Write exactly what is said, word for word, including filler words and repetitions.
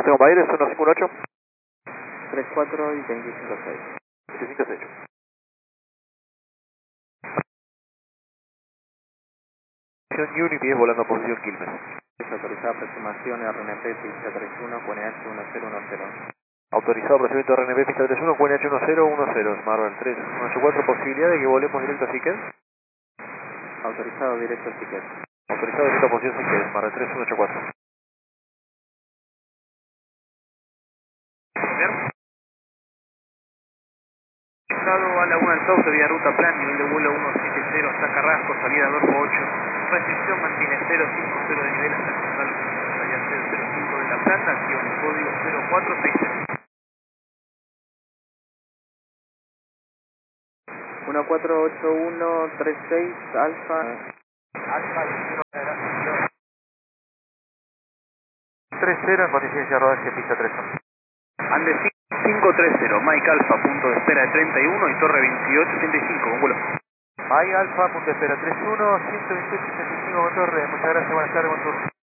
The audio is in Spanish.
Tengo Baires, uno cinco uno ocho. tres cuatro y veinticinco seis. veinticinco seis. Unity es volando a posición Quilmes. Autorizada aproximación R N P pista tres uno, Q N H uno cero uno cero. Autorizado procedimiento R N B pista tres uno, Q N H uno cero uno cero, Marvel tres uno ocho cuatro, posibilidad de que volemos directo a Siquet. Autorizado directo a Siquet. Autorizado directo a posición Siquet, Marvel tres uno ocho cuatro. A la una del Sauce, vía ruta plan, nivel de vuelo uno siete cero, hasta Carrasco, salida Adolfo ocho. Restricción mantiene cero cinco cero de nivel hasta el salida cero cero cinco de La Plata, acción código cero cuatro seis cero. uno cuatro ocho uno tres seis, Alfa. Alfa tres cero en condiciones rodaje pista tres uno. Andes cinco tres cero, Mike Alfa, punto de espera de treinta y uno y Torre veintiocho ochenta y cinco, con vuelo. Mike Alfa, punto de espera tres uno, ciento veintiocho ochenta y cinco con torre. Muchas gracias, buenas tardes, buen turno.